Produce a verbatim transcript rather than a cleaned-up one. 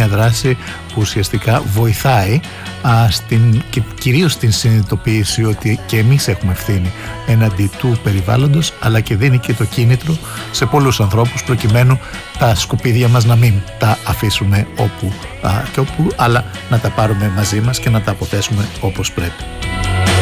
μια δράση που ουσιαστικά βοηθάει α, στην, και κυρίως στην συνειδητοποίηση ότι και εμείς έχουμε ευθύνη έναντι του περιβάλλοντος, αλλά και δίνει και το κίνητρο σε πολλούς ανθρώπους προκειμένου τα σκουπίδια μας να μην τα αφήσουμε όπου α, και όπου, αλλά να τα πάρουμε μαζί μας και να τα αποθέσουμε όπως πρέπει.